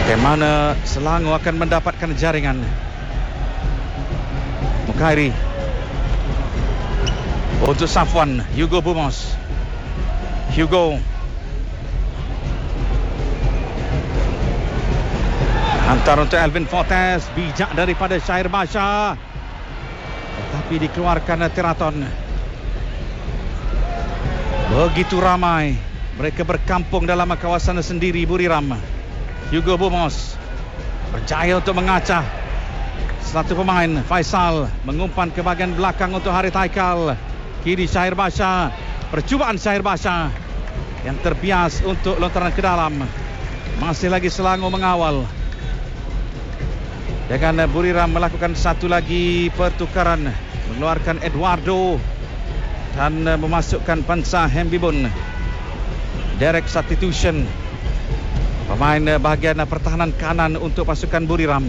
Bagaimana Selangor akan mendapatkan jaringan. Mukhairi untuk Safwan. Hugo Bumos. Hugo hantar untuk Alvin Fortes. Bijak daripada Syahir Basha, tetapi dikeluarkan Teraton. Begitu ramai mereka berkampung dalam kawasan sendiri Buriram. Hugo Bumos berjaya untuk mengacah satu pemain. Faisal mengumpan ke bahagian belakang untuk Harith Haikal. Kiri Syahir Basha. Percubaan Syahir Basha yang terbias untuk lontaran ke dalam. Masih lagi Selangor mengawal. Dengan Buriram melakukan satu lagi pertukaran, mengeluarkan Eduardo dan memasukkan Pansa Hembibun. Direct substitution pemain bahagian pertahanan kanan untuk pasukan Buriram.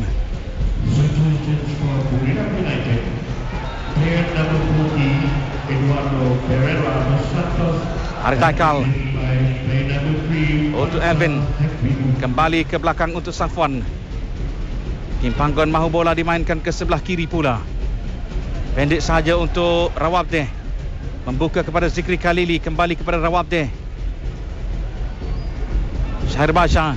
Harith Haikal untuk Alvin. Kembali ke belakang untuk Safwan. Kim Panggon mahu bola dimainkan ke sebelah kiri pula. Pendek sahaja untuk Rawabdeh. Membuka kepada Zikri Khalili. Kembali kepada Rawabdeh. Syahir Basha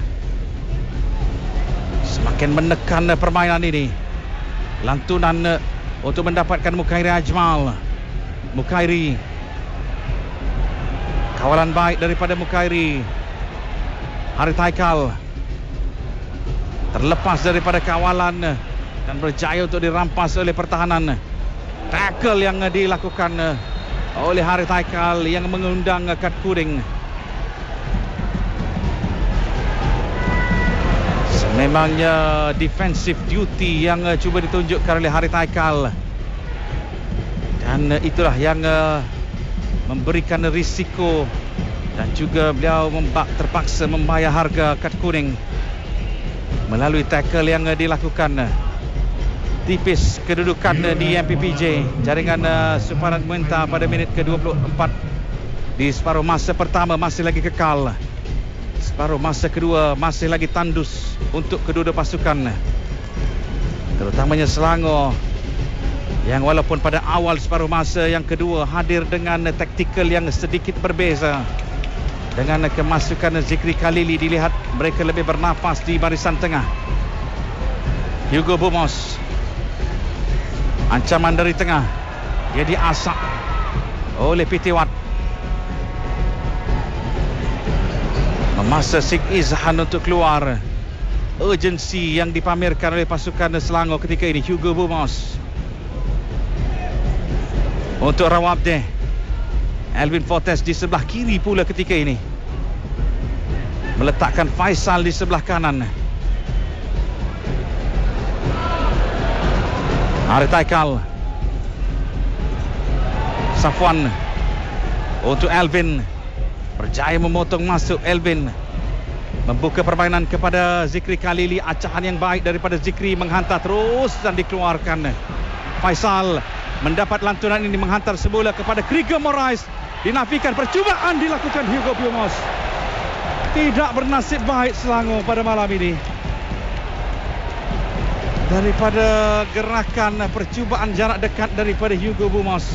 semakin menekan permainan ini. Lantunan untuk mendapatkan Mukhairi Ajmal. Mukhairi, kawalan baik daripada Mukhairi. Harith Haikal terlepas daripada kawalan dan berjaya untuk dirampas oleh pertahanan. Tackle yang dilakukan oleh Harith Haikal yang mengundang kad kuning. Memangnya defensive duty yang cuba ditunjukkan oleh Harith Haikal. Dan itulah yang memberikan risiko. Dan juga beliau terpaksa membayar harga kad kuning melalui tackle yang dilakukan. Tipis kedudukan di MPPJ. Jaringan Suparat Muenta pada minit ke-24 di separuh masa pertama masih lagi kekal. Separuh masa kedua masih lagi tandus untuk kedua-dua pasukan, terutamanya Selangor yang walaupun pada awal separuh masa yang kedua hadir dengan taktikal yang sedikit berbeza. Dengan kemasukan Zikri Khalili dilihat mereka lebih bernafas di barisan tengah. Hugo Bumos, ancaman dari tengah, dia diasak oleh Pitiwat. Masa Sik Izhan untuk keluar. Urgensi yang dipamerkan oleh pasukan Selangor ketika ini. Hugo Bumos untuk Rawabdeh. Alvin Fortes di sebelah kiri pula ketika ini, meletakkan Faisal di sebelah kanan. Harith Haikal. Safwan untuk Alvin. Berjaya memotong masuk Alvin. Membuka permainan kepada Zikri Khalili. Acahan yang baik daripada Zikri, menghantar terus dan dikeluarkan. Faisal mendapat lantunan ini, menghantar semula kepada Krieger Moraes. Dinafikan. Percubaan dilakukan Hugo Bumos. Tidak bernasib baik Selangor pada malam ini. Daripada gerakan percubaan jarak dekat daripada Hugo Bumos,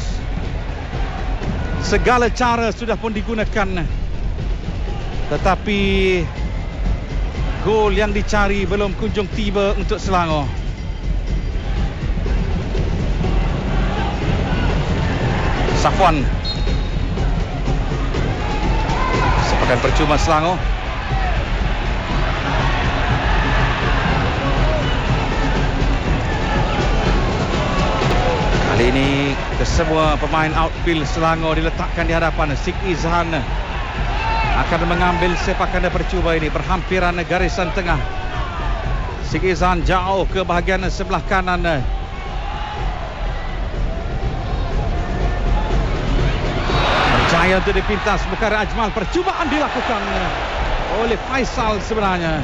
segala cara sudah pun digunakan, tetapi gol yang dicari belum kunjung tiba untuk Selangor. Safwan, sepakan percuma Selangor. Kali ini kesemua pemain outfield Selangor diletakkan di hadapan. Sik Izhan akan mengambil sepakan percuba ini, berhampiran garisan tengah. Sik Izhan jauh ke bahagian sebelah kanan. Berjaya untuk dipintas Mukhairi Ajmal. Percubaan dilakukan oleh Faisal sebenarnya.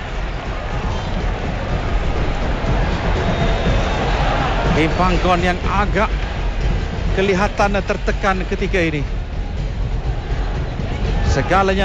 Kim Panggon yang agak kelihatan tertekan ketika ini. Segalanya